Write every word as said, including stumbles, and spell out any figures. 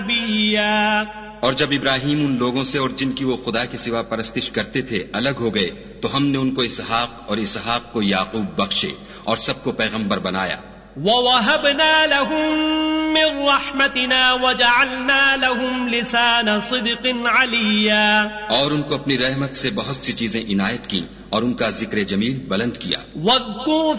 और जब इब्राहिम उन लोगों से और जिनकी वो खुदा के सिवा परस्तिश करते थे अलग हो गए तो हमने उनको इसहाक और इसहाक को याकूब बख्शे और सबको पैगंबर बनाया। ववहबना लहुम मिन रहमतिना वजअलना लहुम लिसान सिद्क़िन अलिया, और उनको अपनी रहमत से बहुत सी चीजें इनायत की और उनका जिक्र जमील बुलंद किया। वज़्कुर